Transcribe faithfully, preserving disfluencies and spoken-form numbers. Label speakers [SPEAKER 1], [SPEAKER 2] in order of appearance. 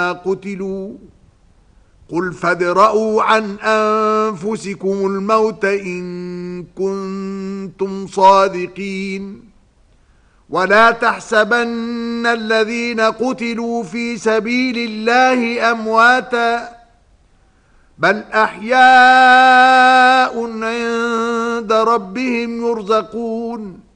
[SPEAKER 1] ما قتلوا قل فادرءوا عن أنفسكم الموت إن كنتم صادقين ولا تحسبن الذين قتلوا في سبيل الله أمواتا بل أحياء عند ربهم يرزقون